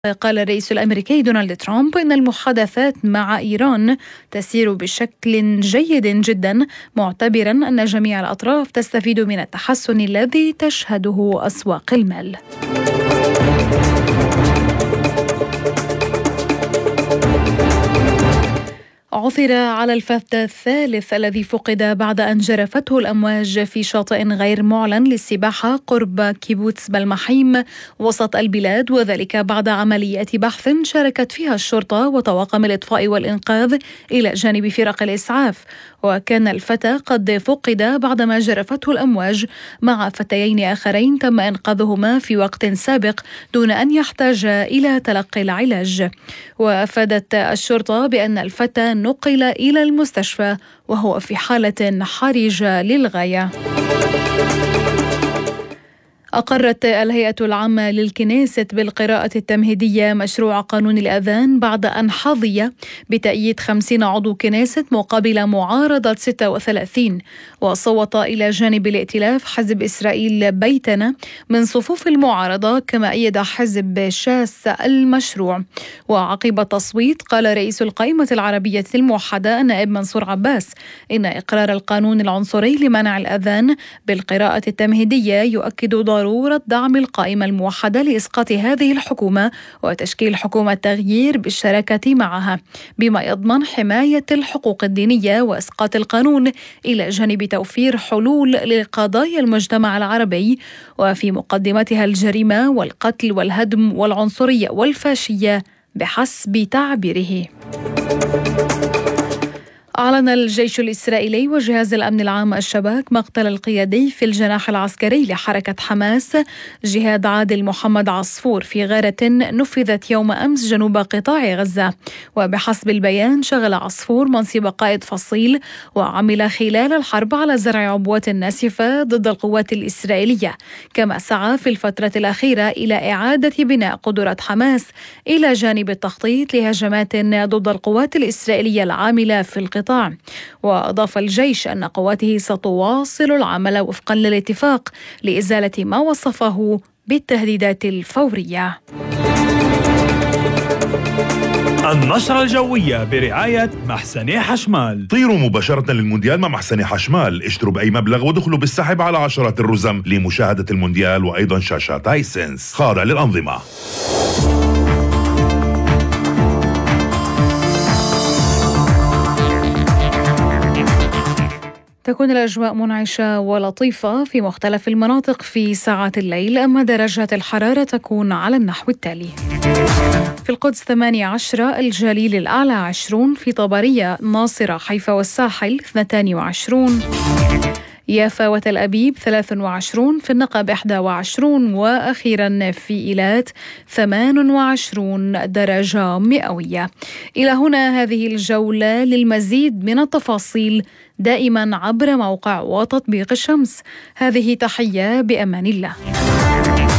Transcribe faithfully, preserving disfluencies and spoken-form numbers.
قال الرئيس الأمريكي دونالد ترامب إن المحادثات مع إيران تسير بشكل جيد جدا، معتبرا أن جميع الأطراف تستفيد من التحسن الذي تشهده أسواق المال. عثر على الفتى الثالث الذي فقد بعد أن جرفته الأمواج في شاطئ غير معلن للسباحة قرب كيبوتس بلمحيم وسط البلاد، وذلك بعد عملية بحث شاركت فيها الشرطة وطواقم الإطفاء والإنقاذ إلى جانب فرق الإسعاف. وكان الفتى قد فقد بعدما جرفته الأمواج مع فتيين آخرين تم إنقاذهما في وقت سابق دون أن يحتاج إلى تلقي العلاج. وأفادت الشرطة بأن الفتى نقل إلى المستشفى وهو في حالة حرجة للغاية. أقرت الهيئة العامة للكنيست بالقراءة التمهيدية مشروع قانون الأذان بعد أن حظي بتأييد خمسين عضو كنيست مقابل معارضة ستة وثلاثين، وصوت إلى جانب الائتلاف حزب إسرائيل بيتنا من صفوف المعارضة، كما أيد حزب شاس المشروع. وعقب التصويت قال رئيس القائمة العربية الموحدة النائب منصور عباس إن إقرار القانون العنصري لمنع الأذان بالقراءة التمهيدية يؤكد ضرورة ضرورة دعم القائمة الموحدة لإسقاط هذه الحكومة وتشكيل حكومة تغيير بالشراكة معها، بما يضمن حماية الحقوق الدينية وإسقاط القانون إلى جانب توفير حلول لقضايا المجتمع العربي، وفي مقدمتها الجريمة والقتل والهدم والعنصرية والفاشية بحسب تعبيره. أعلن الجيش الإسرائيلي وجهاز الأمن العام الشباك مقتل القيادي في الجناح العسكري لحركة حماس جهاد عادل محمد عصفور في غارة نفذت يوم أمس جنوب قطاع غزة. وبحسب البيان شغل عصفور منصب قائد فصيل وعمل خلال الحرب على زرع عبوات ناسفة ضد القوات الإسرائيلية، كما سعى في الفترة الأخيرة إلى إعادة بناء قدرات حماس إلى جانب التخطيط لهجمات ضد القوات الإسرائيلية العاملة في القطاع. وأضاف الجيش أن قواته ستواصل العمل وفقا للاتفاق لإزالة ما وصفه بالتهديدات الفورية. النشرة الجوية برعاية محسني حشمال. طيروا مباشرة للمونديال مع محسني حشمال، اشتروا بأي مبلغ ودخلوا بالسحب على عشرات الرزم لمشاهدة المونديال وأيضا شاشات هايسنس خاضع للأنظمة. تكون الأجواء منعشة ولطيفة في مختلف المناطق في ساعات الليل، أما درجات الحرارة تكون على النحو التالي: في القدس ثمانية عشر، الجليل الأعلى عشرون، في طبرية ناصرة حيفا والساحل اثنتان وعشرون، يافا وتل أبيب ثلاث وعشرون، في النقب إحدى وعشرون، وأخيرا في إيلات ثمان وعشرون درجة مئوية. إلى هنا هذه الجولة. للمزيد من التفاصيل دائما عبر موقع وتطبيق الشمس. هذه تحية، بأمان الله.